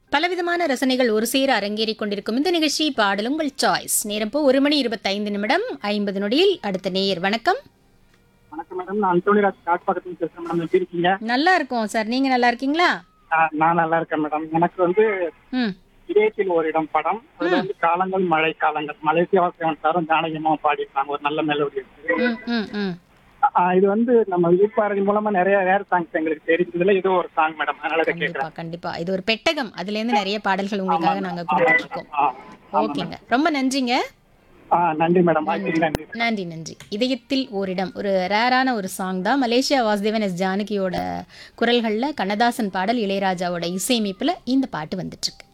பலவிதமான ரசனைகள் ஒரு சேர அரங்கேறிக் கொண்டிருக்கும் இந்த நிகழ்ச்சி பாடல் உங்கள் சாய்ஸ். நேரம் இப்போ 1:25 அடுத்த நேயர். வணக்கம். வணக்கம் மேடம். நான் அந்தோணிராஜ் காட்பாக்கத்துல பேசுறேன் மேடம். எப்படி இருக்கீங்க? நல்லா இருக்கோம் சார், நீங்க நல்லா இருக்கீங்களா? நான் நல்லா இருக்கேன் மேடம். எனக்கு வந்து ம் இதயத்தில் ஒரு இடம் படம். அதுல வந்து காலங்கள் மழை காலங்கள் மலேசியா வாசகன் சாரும் ஜானகியம்மாவும் பாடியிருக்காங்க. ஒரு நல்ல மெலோடி இருக்கு. ம் ம் ம் இது வந்து நம்ம விழிப்பாறை மூலமா நிறைய வேற சாங்ஸ் எங்களுக்கு தெரிஞ்சதுல இது ஒரு சாங் மேடம். அதனால இதை கண்டிப்பா கேட்கறேன். கண்டிப்பா. இது ஒரு பெட்டகம், அதுல இருந்து நிறைய பாடல்கள் உங்களுக்காக நாங்க கொடுத்துட்டு இருக்கோம். ஆமா ஓகேங்க, ரொம்ப நன்றிங்க. நன்றி மேடம். வாய்ப்புக்கு நன்றி. நன்றி நன்றி. இதயத்தில் ஓரிடம் ஒரு ரேரான ஒரு சாங் தான். மலேசியா வாசுதேவன் எஸ் ஜானகியோட குரல்களில் கண்ணதாசன் பாடல், இளையராஜாவோட இசையமைப்பில் இந்த பாட்டு வந்துட்டு இருக்கு.